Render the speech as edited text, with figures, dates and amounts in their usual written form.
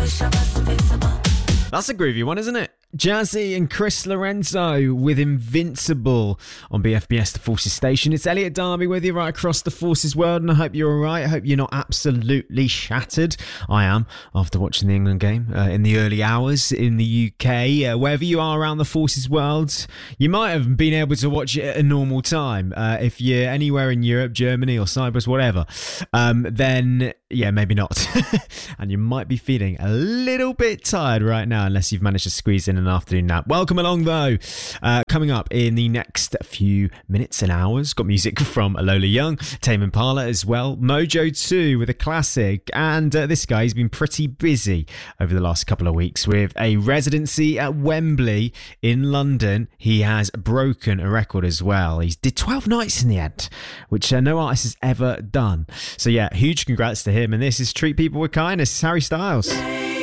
That's a groovy one, isn't it? Jazzy and Chris Lorenzo with Invincible on BFBS The Forces Station. It's Elliot Darby with you right across the Forces world, and I hope you're alright. I hope you're not absolutely shattered. I am, after watching the England game in the early hours in the UK. Wherever you are around the Forces world, you might have been able to watch it at a normal time. If you're anywhere in Europe, Germany or Cyprus, whatever, then yeah, maybe not. And you might be feeling a little bit tired right now, unless you've managed to squeeze in an afternoon nap. Welcome along, though. Coming up in the next few minutes and hours, got music from Lola Young, Tame Impala as well, Mojo 2 with a classic, and this guy, he's been pretty busy over the last couple of weeks with a residency at Wembley in London. He has broken a record as well. He did 12 nights in the end, which no artist has ever done. So yeah, huge congrats to him. And this is Treat People With Kindness. It's Harry Styles.